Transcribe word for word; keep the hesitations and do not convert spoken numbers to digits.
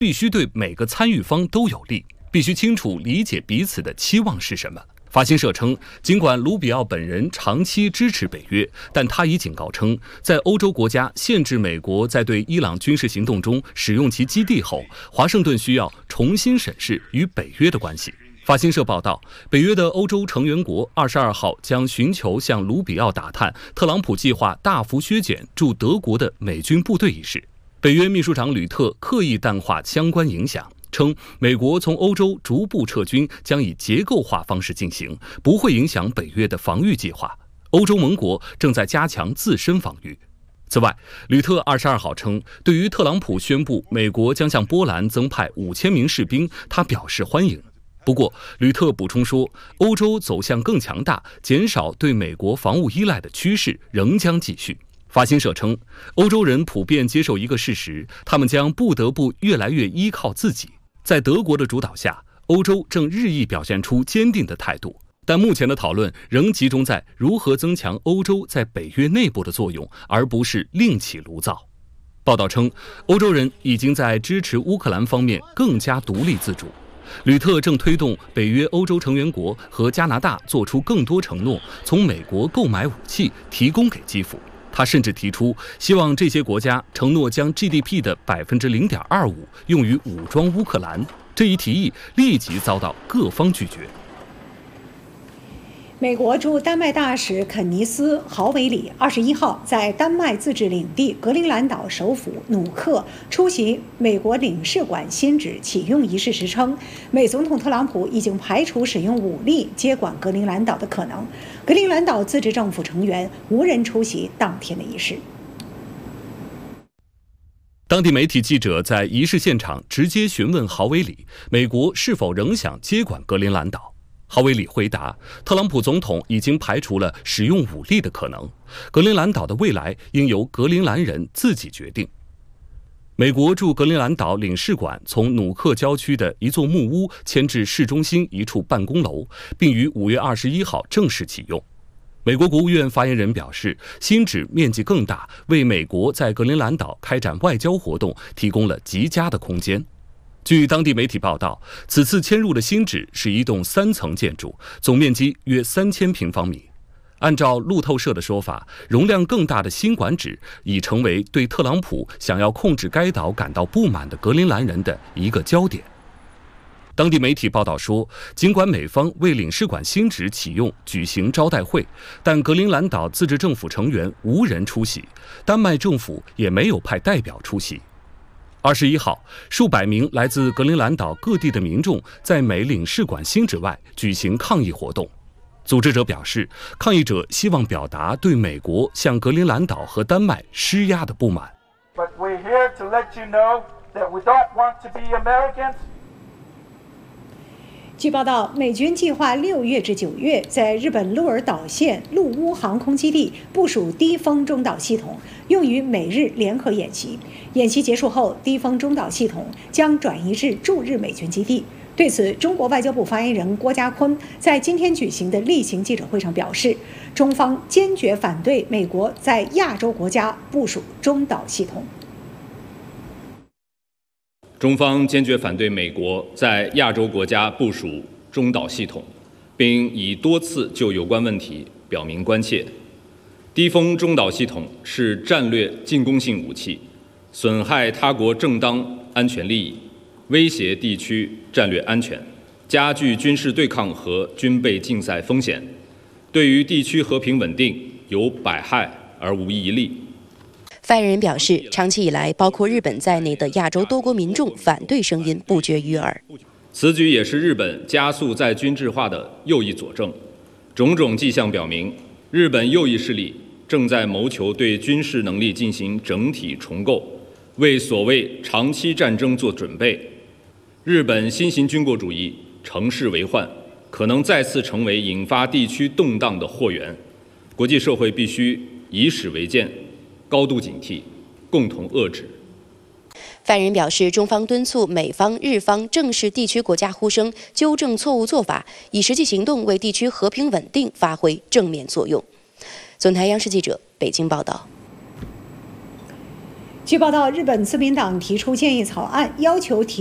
必须对每个参与方都有利，必须清楚理解彼此的期望是什么。法新社称，尽管卢比奥本人长期支持北约，但他已警告称，在欧洲国家限制美国在对伊朗军事行动中使用其基地后，华盛顿需要重新审视与北约的关系。法新社报道，北约的欧洲成员国二十二号将寻求向卢比奥打探特朗普计划大幅削减驻德国的美军部队一事。北约秘书长吕特刻意淡化相关影响，称美国从欧洲逐步撤军将以结构化方式进行，不会影响北约的防御计划。欧洲盟国正在加强自身防御。此外，吕特二十二号称，对于特朗普宣布美国将向波兰增派五千名士兵，他表示欢迎。不过，吕特补充说，欧洲走向更强大、减少对美国防务依赖的趋势仍将继续。法新社称，欧洲人普遍接受一个事实，他们将不得不越来越依靠自己。在德国的主导下，欧洲正日益表现出坚定的态度，但目前的讨论仍集中在如何增强欧洲在北约内部的作用，而不是另起炉灶。报道称，欧洲人已经在支持乌克兰方面更加独立自主。吕特正推动北约欧洲成员国和加拿大做出更多承诺，从美国购买武器提供给基辅。他甚至提出，希望这些国家承诺将 G D P 的百分之零点二五用于武装乌克兰。这一提议立即遭到各方拒绝。 美国驻丹麦大使肯尼斯·豪维里二十一号在丹麦自治领地格陵兰岛首府努克出席美国领事馆新址启用仪式时称，美总统特朗普已经排除使用武力接管格陵兰岛的可能。格陵兰岛自治政府成员无人出席当天的仪式。 当地媒体记者在仪式现场直接询问豪维里，美国是否仍想接管格陵兰岛。豪维里回答，特朗普总统已经排除了使用武力的可能，格陵兰岛的未来应由格陵兰人自己决定。美国驻格陵兰岛领事馆从努克郊区的一座木屋迁至市中心一处办公楼，并于五月二十一号正式启用。美国国务院发言人表示，新址面积更大，为美国在格陵兰岛开展外交活动提供了极佳的空间。据当地媒体报道，此次迁入的新址是一栋三层建筑，总面积约三千平方米。按照路透社的说法，容量更大的新馆址已成为对特朗普想要控制该岛感到不满的格陵兰人的一个焦点。当地媒体报道说，尽管美方为领事馆新址启用举行招待会，但格陵兰岛自治政府成员无人出席，丹麦政府也没有派代表出席。二十一号，数百名来自格陵兰岛各地的民众在美领事馆新址外举行抗议活动。组织者表示，抗议者希望表达对美国向格陵兰岛和丹麦施压的不满。 But we're here to let you know that we don't want to be Americans. 据报道，美军计划六月至九月在日本鹿儿岛县陆屋航空基地部署低风中导系统，用于美日联合演习。演习结束后，低风中导系统将转移至驻日美军基地。对此，中国外交部发言人郭家坤在今天举行的例行记者会上表示，中方坚决反对美国在亚洲国家部署中导系统。 中方坚决反对美国在亚洲国家部署中导系统，并已多次就有关问题表明关切。低风中导系统是战略进攻性武器，损害他国正当安全利益，威胁地区战略安全，加剧军事对抗和军备竞赛风险，对于地区和平稳定有百害而无一利。 发言人表示，长期以来，包括日本在内的亚洲多国民众反对声音不绝于耳。 此举也是日本加速再军事化的又一佐证。种种迹象表明，日本右翼势力正在谋求对军事能力进行整体重构，为所谓长期战争做准备。日本新型军国主义乘势为患，可能再次成为引发地区动荡的祸源。国际社会必须以史为鉴，高度警惕，共同遏制。 发言人表示，中方敦促美方、日方正视地区国家呼声，纠正错误做法，以实际行动为地区和平稳定发挥正面作用。总台央视记者北京报道。 据报道，日本自民党提出建议草案，要求提